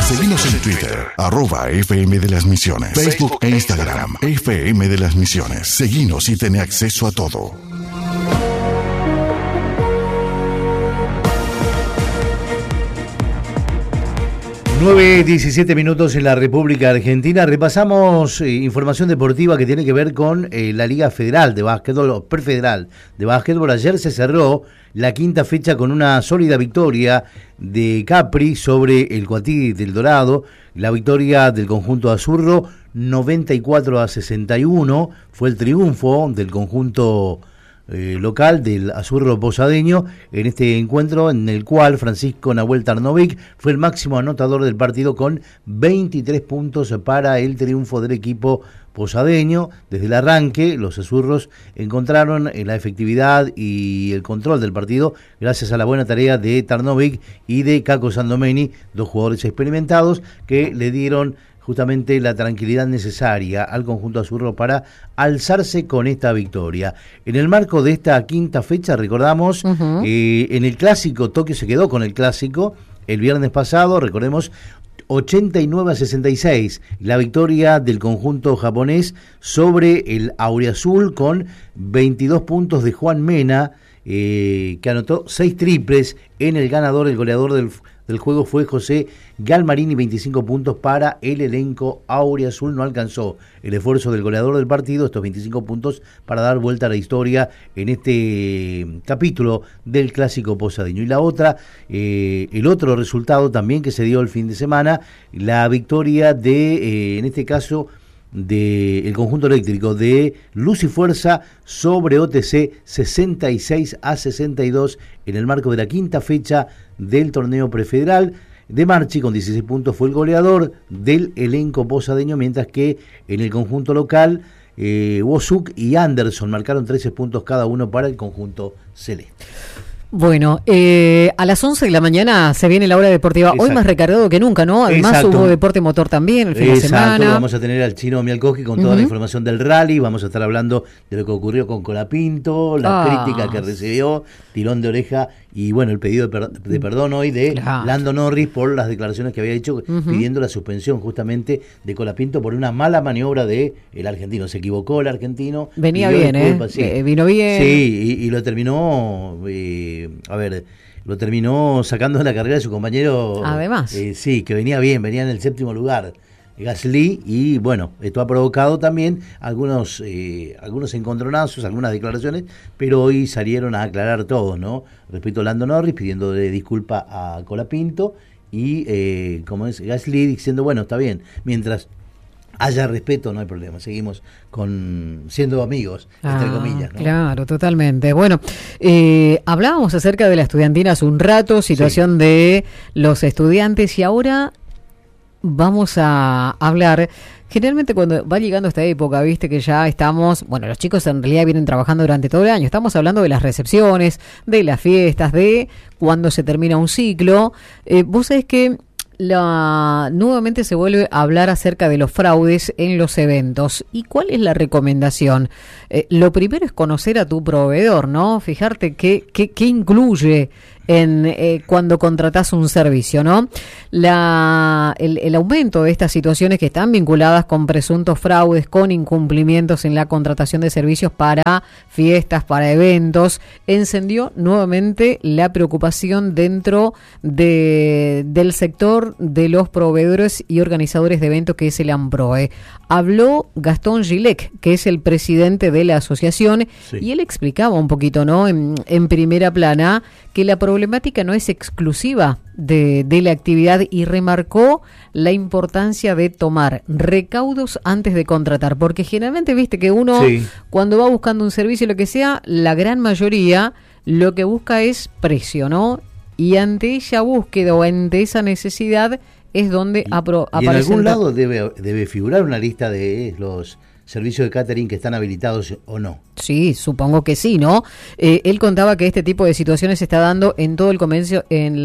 Seguinos en Twitter, @FM de las Misiones, Facebook e Instagram, FM de las Misiones. Seguinos y ten acceso a todo. 9:17 minutos en la República Argentina. Repasamos información deportiva que tiene que ver con la Liga Federal de Básquetbol, o Prefederal de Básquetbol. Ayer se cerró la quinta fecha con una sólida victoria de Capri sobre el Coatí del Dorado. La victoria del conjunto azurro, 94-61, fue el triunfo del conjunto local del azurro posadeño en este encuentro, en el cual Francisco Nahuel Tarnovic fue el máximo anotador del partido con 23 puntos para el triunfo del equipo posadeño. Desde el arranque, los azurros encontraron la efectividad y el control del partido gracias a la buena tarea de Tarnovic y de Caco Sandomeni, dos jugadores experimentados que le dieron justamente la tranquilidad necesaria al conjunto azurro para alzarse con esta victoria. En el marco de esta quinta fecha, recordamos, en el clásico, Tokio se quedó con el clásico el viernes pasado, recordemos, 89-66, la victoria del conjunto japonés sobre el Auriazul con 22 puntos de Juan Mena, que anotó 6 triples en el ganador. El goleador del juego fue José Galmarini, 25 puntos para el elenco auriazul. No alcanzó el esfuerzo del goleador del partido, estos 25 puntos para dar vuelta a la historia en este capítulo del clásico posadeño. Y la otra, el otro resultado también que se dio el fin de semana, la victoria de, en este caso, del conjunto eléctrico de Luz y Fuerza sobre OTC, 66-62 en el marco de la quinta fecha del torneo prefederal. De Marchi con 16 puntos fue el goleador del elenco posadeño, mientras que en el conjunto local Wozuk y Anderson marcaron 13 puntos cada uno para el conjunto celeste. Bueno, a las 11 de la mañana se viene la hora deportiva. Exacto. Hoy más recargado que nunca, ¿no? Además hubo deporte motor también el fin de semana. Vamos a tener al Chino Mialkowski con toda la información del rally. Vamos a estar hablando de lo que ocurrió con Colapinto, la crítica que recibió, tirón de oreja y bueno, el pedido de perdón hoy de Lando Norris por las declaraciones que había hecho pidiendo la suspensión justamente de Colapinto por una mala maniobra de el argentino. Se equivocó el argentino. Venía bien, vino bien. Sí, y lo terminó... lo terminó sacando de la carrera de su compañero. Además. Sí, que venía bien, venía en el 7º lugar, Gasly, y bueno, esto ha provocado también algunos encontronazos, algunas declaraciones, pero hoy salieron a aclarar todos, ¿no? Respecto a Lando Norris, pidiéndole disculpa a Colapinto, y como es Gasly diciendo, bueno, está bien, mientras haya respeto, no hay problema. Seguimos siendo amigos, entre comillas, ¿no? Claro, totalmente. Bueno, hablábamos acerca de la estudiantina hace un rato, situación de los estudiantes, y ahora vamos a hablar. Generalmente cuando va llegando esta época, viste que ya estamos, bueno, los chicos en realidad vienen trabajando durante todo el año, estamos hablando de las recepciones, de las fiestas, de cuando se termina un ciclo. Vos sabés que nuevamente se vuelve a hablar acerca de los fraudes en los eventos. ¿Y cuál es la recomendación? Lo primero es conocer a tu proveedor, ¿no? Fijarte qué incluye cuando contratás un servicio, ¿no? El aumento de estas situaciones que están vinculadas con presuntos fraudes, con incumplimientos en la contratación de servicios para fiestas, para eventos, encendió nuevamente la preocupación dentro del sector de los proveedores y organizadores de eventos, que es el AMPROE. Habló Gastón Gilec, que es el presidente de la asociación, y él explicaba un poquito, ¿no? En primera plana, que la problemática no es exclusiva de la actividad, y remarcó la importancia de tomar recaudos antes de contratar, porque generalmente viste que uno cuando va buscando un servicio, lo que sea, la gran mayoría lo que busca es precio, ¿no? Y ante esa búsqueda o ante esa necesidad es donde aparece. Y en algún lado debe figurar una lista de los servicios de catering que están habilitados o no. Sí, supongo que sí, ¿no? Él contaba que este tipo de situaciones se está dando en todo el comercio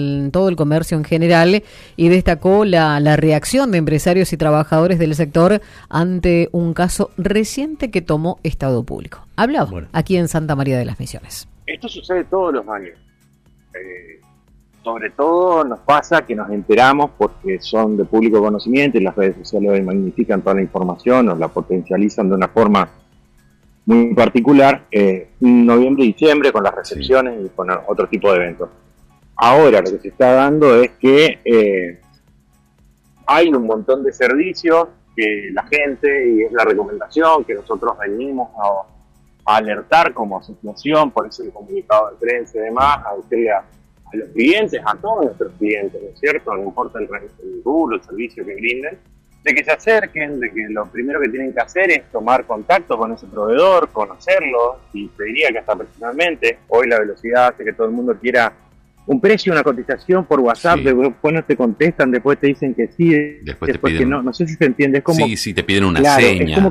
en general, y destacó la reacción de empresarios y trabajadores del sector ante un caso reciente que tomó Estado Público. Hablaba aquí en Santa María de las Misiones. Esto sucede todos los años. sobre todo nos pasa que nos enteramos porque son de público conocimiento y las redes sociales hoy magnifican toda la información o la potencializan de una forma muy particular, noviembre y diciembre con las recepciones y con otro tipo de eventos. Ahora lo que se está dando es que hay un montón de servicios que la gente, y es la recomendación que nosotros venimos a alertar como asociación, por eso el comunicado de prensa y demás, a decirle a los clientes, a todos nuestros clientes, ¿no es cierto? No importa el rubro, el servicio que brinden, de que se acerquen, de que lo primero que tienen que hacer es tomar contacto con ese proveedor, conocerlo, y te diría que hasta personalmente, hoy la velocidad hace que todo el mundo quiera un precio, una cotización por WhatsApp, sí. Después no te contestan, después te dicen que sí, después que no sé si se entiende, es como... Sí, te piden una seña.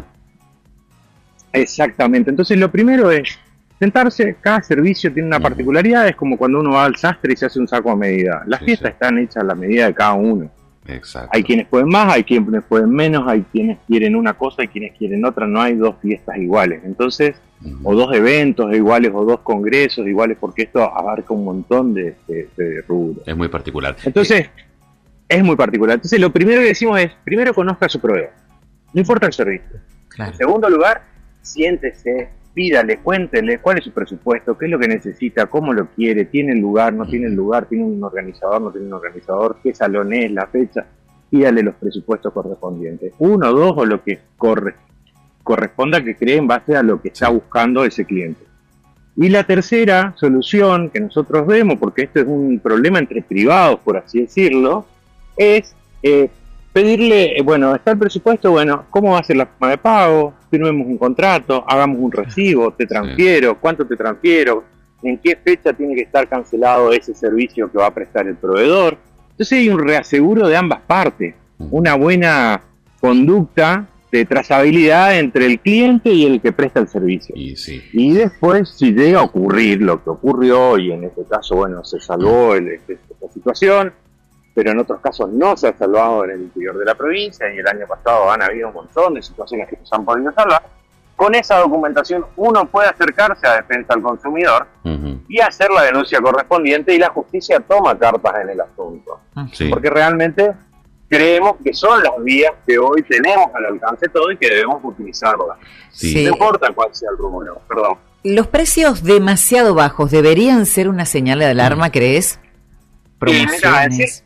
Exactamente, entonces lo primero es sentarse, cada servicio tiene una particularidad, es como cuando uno va al sastre y se hace un saco a medida, las fiestas están hechas a la medida de cada uno. Exacto. Hay quienes pueden más, hay quienes pueden menos, hay quienes quieren una cosa y quienes quieren otra, no hay dos fiestas iguales, entonces, o dos eventos iguales, o dos congresos iguales, porque esto abarca un montón de rubros. Es muy particular. Entonces, es muy particular. Entonces, lo primero que decimos es, primero conozca a su proveedor, no importa el servicio. Claro. En segundo lugar, siéntese, pídale, cuéntele cuál es su presupuesto, qué es lo que necesita, cómo lo quiere, tiene el lugar, no tiene el lugar, tiene un organizador, no tiene un organizador, qué salón es, la fecha, pídale los presupuestos correspondientes. 1, 2 o lo que corresponda que cree en base a lo que está buscando ese cliente. Y la tercera solución que nosotros vemos, porque esto es un problema entre privados, por así decirlo, es pedirle, bueno, está el presupuesto, bueno, ¿cómo va a ser la forma de pago? Firmemos un contrato, hagamos un recibo, te transfiero, ¿cuánto te transfiero? ¿En qué fecha tiene que estar cancelado ese servicio que va a prestar el proveedor? Entonces hay un reaseguro de ambas partes, una buena conducta de trazabilidad entre el cliente y el que presta el servicio. Y después, si llega a ocurrir lo que ocurrió, y en este caso, bueno, se salvó esta situación, pero en otros casos no se ha salvado en el interior de la provincia, y el año pasado han habido un montón de situaciones que se han podido salvar. Con esa documentación uno puede acercarse a Defensa al Consumidor y hacer la denuncia correspondiente, y la justicia toma cartas en el asunto. Porque realmente creemos que son las vías que hoy tenemos al alcance todo y que debemos utilizarlas. No importa cuál sea el rumor, perdón. ¿Los precios demasiado bajos deberían ser una señal de alarma, crees? Promociones.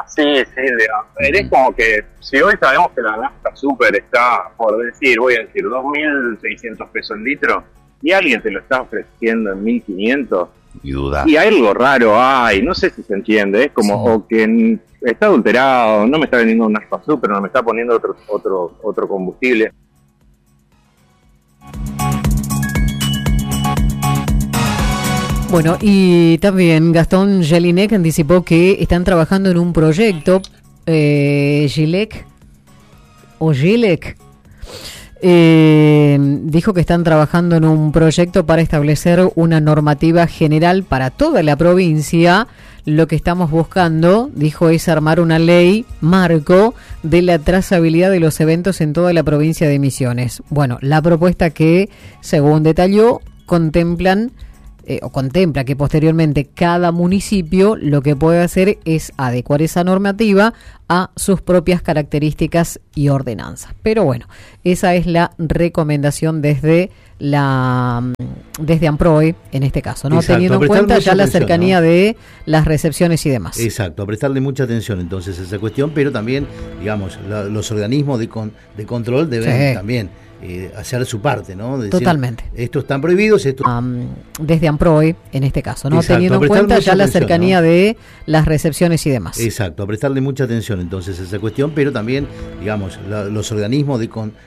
Es como que si hoy sabemos que la nafta super está, voy a decir 2.600 pesos el litro, y alguien te lo está ofreciendo en 1.500, y algo raro hay, no sé si se entiende, es como o que está adulterado, no me está vendiendo un nafta super, no me está poniendo otro combustible. Bueno, y también Gastón Jelinek anticipó que están trabajando en un proyecto, Gilek, dijo que están trabajando en un proyecto para establecer una normativa general para toda la provincia. Lo que estamos buscando, dijo, es armar una ley marco de la trazabilidad de los eventos en toda la provincia de Misiones. Bueno, la propuesta que, según detalló, contempla que posteriormente cada municipio lo que puede hacer es adecuar esa normativa a sus propias características y ordenanzas. Pero bueno, esa es la recomendación desde AMPROE en este caso, ¿no? Exacto, teniendo en cuenta ya la cercanía, ¿no?, de las recepciones y demás. Exacto, a prestarle mucha atención entonces a esa cuestión, pero también, digamos, los organismos de control deben también hacer su parte, ¿no? Decir, totalmente. Estos están prohibidos. Desde AMPROE, en este caso, ¿no? Exacto, teniendo en cuenta ya la cercanía, ¿no?, de las recepciones y demás. Exacto, a prestarle mucha atención entonces a esa cuestión, pero también, digamos, los organismos de